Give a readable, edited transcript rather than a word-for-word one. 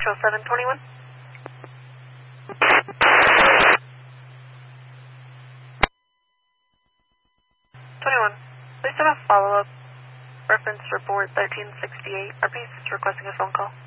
Central 721. 21. Please send a follow-up reference report 1368. Our piece is requesting a phone call.